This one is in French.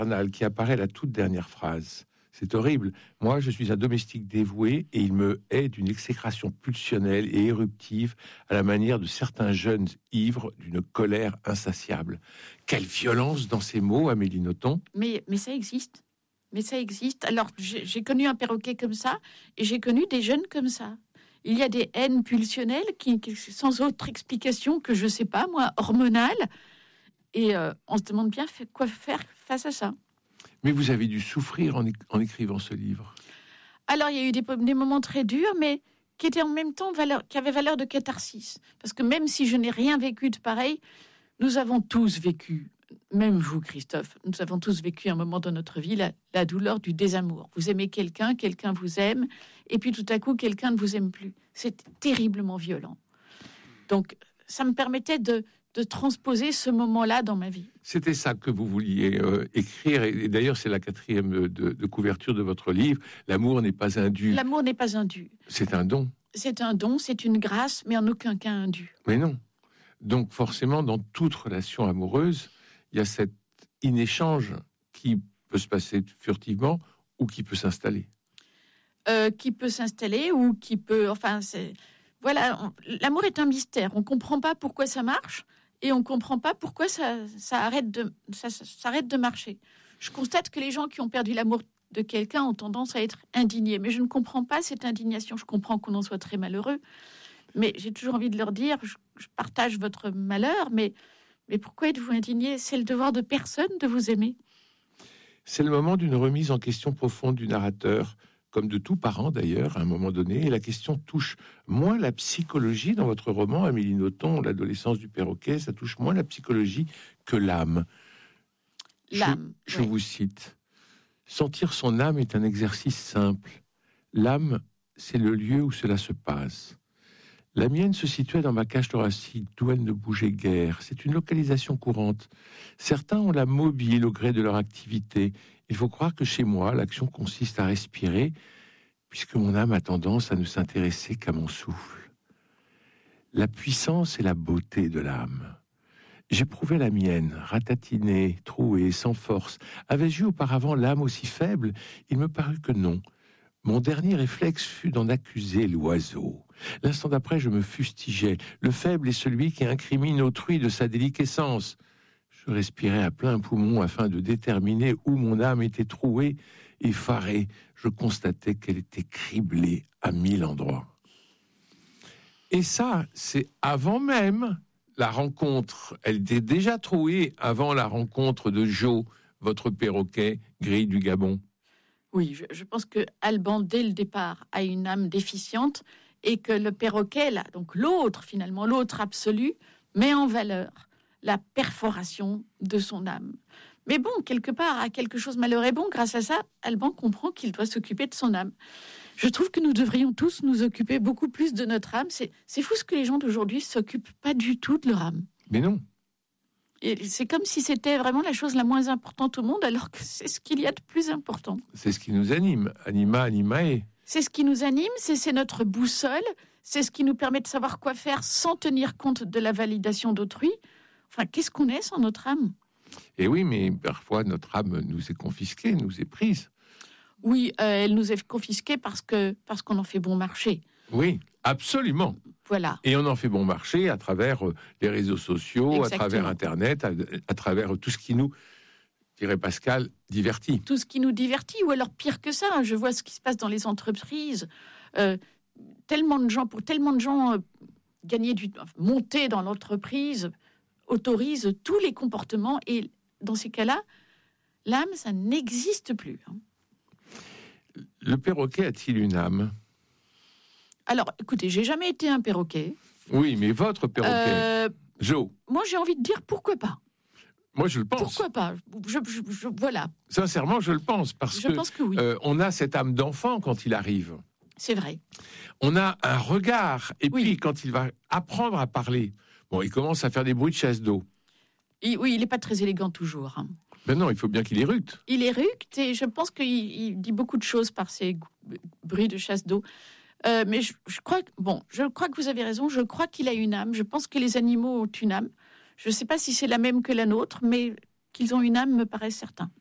infernal qui apparaît à la toute dernière phrase. C'est horrible. Moi, je suis un domestique dévoué et il me hait d'une exécration pulsionnelle et éruptive à la manière de certains jeunes ivres d'une colère insatiable. Quelle violence dans ces mots, Amélie Nothomb. Mais ça existe. Mais ça existe. Alors, j'ai connu un perroquet comme ça et j'ai connu des jeunes comme ça. Il y a des haines pulsionnelles qui sans autre explication que, je sais pas, moi, hormonale. Et on se demande bien quoi faire face à ça. Mais vous avez dû souffrir en écrivant ce livre. Alors, il y a eu des moments très durs, mais qui étaient en même temps qui avaient valeur de catharsis. Parce que même si je n'ai rien vécu de pareil, nous avons tous vécu, même vous, Christophe, nous avons tous vécu un moment dans notre vie la douleur du désamour. Vous aimez quelqu'un vous aime, et puis tout à coup, quelqu'un ne vous aime plus. C'est terriblement violent. Donc, ça me permettait de transposer ce moment-là dans ma vie. C'était ça que vous vouliez écrire, et d'ailleurs c'est la 4e de couverture de votre livre. L'amour n'est pas un dû. L'amour n'est pas un dû. C'est un don. C'est un don, c'est une grâce, mais en aucun cas un dû. Mais non. Donc forcément, dans toute relation amoureuse, il y a cet inéchange qui peut se passer furtivement ou qui peut s'installer. Qui peut s'installer ou qui peut... Voilà, l'amour est un mystère. On ne comprend pas pourquoi ça marche et on ne comprend pas pourquoi ça arrête de marcher. Je constate que les gens qui ont perdu l'amour de quelqu'un ont tendance à être indignés. Mais je ne comprends pas cette indignation. Je comprends qu'on en soit très malheureux. Mais j'ai toujours envie de leur dire, je partage votre malheur, mais pourquoi êtes-vous indignés ? C'est le devoir de personne de vous aimer. C'est le moment d'une remise en question profonde du narrateur, comme de tout parent d'ailleurs, à un moment donné, et la question touche moins la psychologie dans votre roman, Amélie Nothomb, L'adolescence du perroquet, ça touche moins la psychologie que l'âme. Je vous cite. Sentir son âme est un exercice simple. L'âme, c'est le lieu où cela se passe. La mienne se situait dans ma cage thoracique, d'où elle ne bougeait guère. C'est une localisation courante. Certains ont la mobile au gré de leur activité. Il faut croire que chez moi, l'action consiste à respirer, puisque mon âme a tendance à ne s'intéresser qu'à mon souffle. La puissance et la beauté de l'âme. J'éprouvais la mienne, ratatinée, trouée, sans force. Avais-je eu auparavant l'âme aussi faible ? Il me parut que non. Mon dernier réflexe fut d'en accuser l'oiseau. L'instant d'après, je me fustigeais. Le faible est celui qui incrimine autrui de sa déliquescence. Je respirais à plein poumon afin de déterminer où mon âme était trouée. Effaré, je constatais qu'elle était criblée à 1000 endroits. Et ça, c'est avant même la rencontre. Elle était déjà trouée avant la rencontre de Joe, votre perroquet gris du Gabon. Oui, je pense que Alban, dès le départ, a une âme déficiente et que le perroquet, là, donc l'autre absolu, met en valeur la perforation de son âme. Mais bon, quelque part, à quelque chose malheur est bon. Grâce à ça, Alban comprend qu'il doit s'occuper de son âme. Je trouve que nous devrions tous nous occuper beaucoup plus de notre âme. C'est fou ce que les gens d'aujourd'hui s'occupent pas du tout de leur âme. Mais non. Et c'est comme si c'était vraiment la chose la moins importante au monde, alors que c'est ce qu'il y a de plus important. C'est ce qui nous anime. Anima, animae. C'est ce qui nous anime, c'est notre boussole, c'est ce qui nous permet de savoir quoi faire sans tenir compte de la validation d'autrui. Enfin, qu'est-ce qu'on est sans notre âme ? Et oui, mais parfois notre âme nous est confisquée, nous est prise. Oui, elle nous est confisquée parce qu'on en fait bon marché. Oui, absolument. Voilà. Et on en fait bon marché à travers les réseaux sociaux, Exactement. à travers Internet, à travers tout ce qui nous, dirait Pascal, divertit. Tout ce qui nous divertit, ou alors pire que ça, je vois ce qui se passe dans les entreprises. Pour tellement de gens monter dans l'entreprise autorise tous les comportements, et dans ces cas-là, l'âme, ça n'existe plus. Le perroquet a-t-il une âme ? Alors, écoutez, j'ai jamais été un perroquet. Oui, mais votre perroquet, Joe. Moi, j'ai envie de dire pourquoi pas. Moi, je le pense. Pourquoi pas ? Voilà. Sincèrement, je le pense, parce je pense que oui. On a cette âme d'enfant quand il arrive. C'est vrai. On a un regard, et oui. Puis quand il va apprendre à parler, bon, il commence à faire des bruits de chasse d'eau. Oui, il n'est pas très élégant toujours. Ben non, il faut bien qu'il éructe. Il éructe, et je pense qu'il dit beaucoup de choses par ces bruits de chasse d'eau. Mais je crois que vous avez raison. Je crois qu'il a une âme. Je pense que les animaux ont une âme. Je ne sais pas si c'est la même que la nôtre, mais qu'ils ont une âme me paraît certain.